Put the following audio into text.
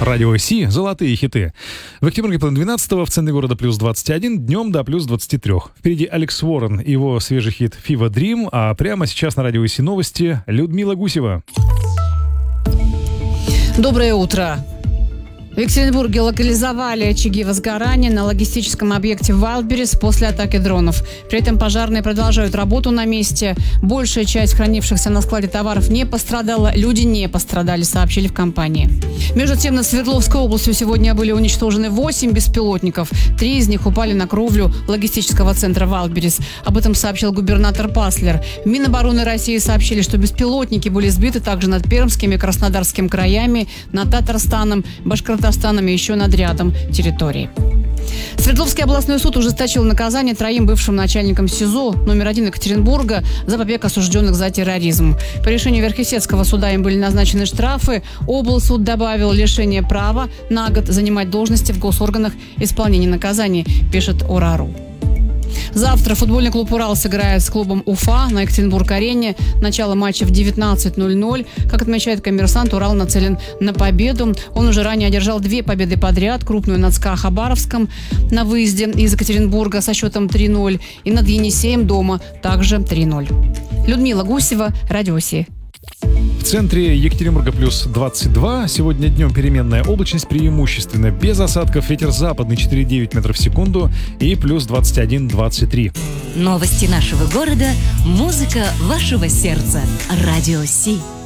Радио Си, золотые хиты. В Екатеринбурге плюс 12, в центре города плюс 21, днем до плюс 23. Впереди Алекс Уоррен и его свежий хит «Fever Dream», а прямо сейчас на Радио Си новости Людмила Гусева. Доброе утро. В Екатеринбурге локализовали очаги возгорания на логистическом объекте Wildberries после атаки дронов. При этом пожарные продолжают работу на месте. Большая часть хранившихся на складе товаров не пострадала, люди не пострадали, сообщили в компании. Между тем, над Свердловской областью сегодня были уничтожены 8 беспилотников. 3 из них упали на кровлю логистического центра Wildberries. Об этом сообщил губернатор Паслер. В Минобороны России сообщили, что беспилотники были сбиты также над Пермским и Краснодарским краями, над Татарстаном, Башкортостаном и еще над рядом территорий. Свердловский областной суд ужесточил наказание 3 бывшим начальникам СИЗО номер 1 Екатеринбурга за побег осужденных за терроризм. По решению Верхесецкого суда им были назначены штрафы. Облсуд добавил лишение права на год занимать должности в госорганах исполнения наказаний, пишет Ора.ру. Завтра футбольный клуб «Урал» сыграет с клубом «Уфа» на Екатеринбург-арене. Начало матча в 19:00. Как отмечает «Коммерсант», «Урал» нацелен на победу. Он уже ранее одержал 2 победы подряд. Крупную над СКА Хабаровском на выезде из Екатеринбурга со счетом 3-0. И над Енисеем дома также 3-0. Людмила Гусева, Радио Си. В центре Екатеринбурга плюс 22. Сегодня днем переменная облачность, преимущественно без осадков. Ветер западный 4,9 метров в секунду и плюс 21-23. Новости нашего города, музыка вашего сердца. Радио Си.